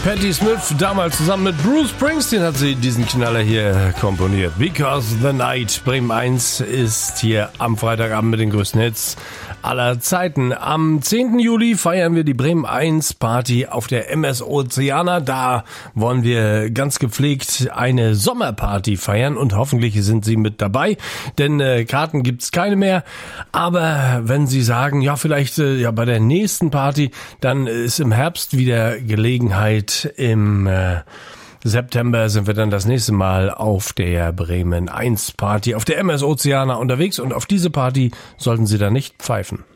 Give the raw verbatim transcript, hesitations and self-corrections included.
Patti Smith, damals zusammen mit Bruce Springsteen hat sie diesen Knaller hier komponiert. Because the Night. Bremen eins ist hier am Freitagabend mit den größten Hits aller Zeiten. Am zehnten Juli feiern wir die Bremen eins Party auf der M S Oceana. Da wollen wir ganz gepflegt eine Sommerparty feiern und hoffentlich sind Sie mit dabei, denn äh, Karten gibt's keine mehr. Aber wenn Sie sagen, ja vielleicht äh, ja bei der nächsten Party, dann ist im Herbst wieder Gelegenheit. Im äh, September sind wir dann das nächste Mal auf der Bremen eins Party auf der M S Oceana unterwegs und auf diese Party sollten Sie dann nicht pfeifen.